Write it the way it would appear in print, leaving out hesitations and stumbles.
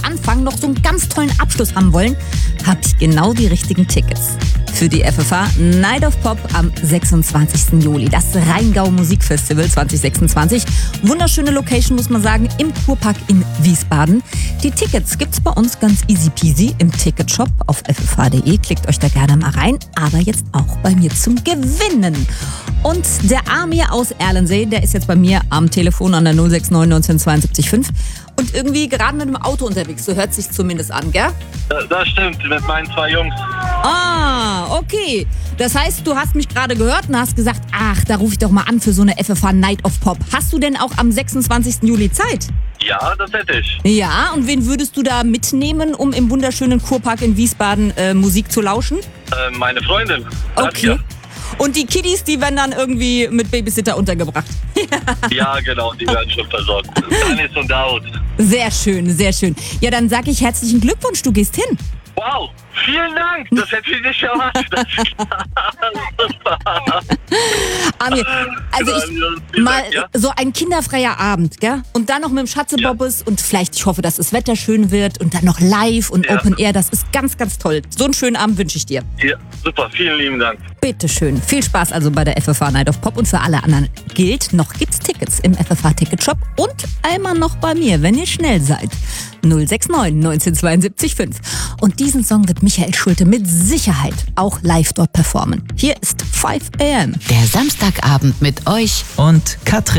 Anfang noch so einen ganz tollen Abschluss haben wollen, habe ich genau die richtigen Tickets. Für die FFH Night of Pop am 26. Juli. Das Rheingau Musikfestival 2026. Wunderschöne Location, muss man sagen, im Kurpark in Wiesbaden. Die Tickets gibt's bei uns ganz easy peasy im Ticketshop auf ffh.de. Klickt euch da gerne mal rein. Aber jetzt auch bei mir zum Gewinnen. Und der Amir aus Erlensee, der ist jetzt bei mir am Telefon an der 069 1972 5 und irgendwie gerade mit dem Auto unterwegs. So hört sich zumindest an, gell? Das stimmt, mit meinen 2 Jungs. Ah, okay. Das heißt, du hast mich gerade gehört und hast gesagt, ach, da rufe ich doch mal an für so eine FFH Night of Pop. Hast du denn auch am 26. Juli Zeit? Ja, das hätte ich. Ja, und wen würdest du da mitnehmen, um im wunderschönen Kurpark in Wiesbaden Musik zu lauschen? Meine Freundin. Okay. Nadja. Und die Kiddies, die werden dann irgendwie mit Babysitter untergebracht. Ja, genau, die werden schon versorgt. Danis und Daud. Sehr schön, sehr schön. Ja, dann sag ich herzlichen Glückwunsch, du gehst hin. Wow, vielen Dank. Das hätte ich nicht erwartet. Super. Amir, also mal ja? so ein kinderfreier Abend, gell? Und dann noch mit dem Schatzebobbes und vielleicht, ich hoffe, dass das Wetter schön wird und dann noch live und Ja. Open Air, das ist ganz, ganz toll. So einen schönen Abend wünsche ich dir. Ja, super, vielen lieben Dank. Bitteschön. Viel Spaß also bei der FFH Night of Pop und für alle anderen gilt, noch gibt's Tickets im FFH Ticketshop und einmal noch bei mir, wenn ihr schnell seid. 069 1972 5. Und diesen Song wird Michael Schulte mit Sicherheit auch live dort performen. Hier ist 5 AM. Der Samstagabend mit euch und Katrin.